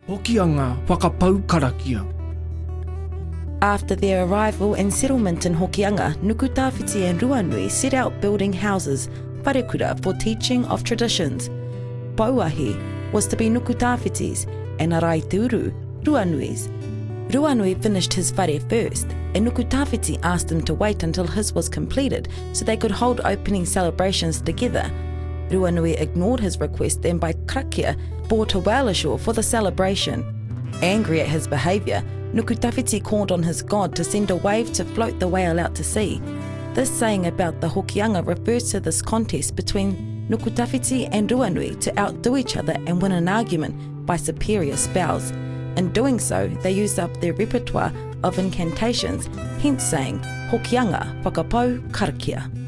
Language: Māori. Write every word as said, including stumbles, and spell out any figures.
Hokianga whakapau karakia. After their arrival and settlement in Hokianga, Nukutawhiti and Ruanui set out building houses, wharekura, for teaching of traditions. Pauahi was to be Nukutawhiti's and Araituru, Ruanui's. Ruanui finished his whare first, and Nukutawhiti asked him to wait until his was completed so they could hold opening celebrations together. Ruanui ignored his request and by karakia bore Te Whale ashore for the celebration. Angry at his behaviour, Nukutawhiti called on his god to send a wave to float the whale out to sea. This saying about the Hokianga refers to this contest between Nukutawhiti and Ruanui to outdo each other and win an argument by superior spells. In doing so, they used up their repertoire of incantations, hence saying Hokianga whakapau karakia.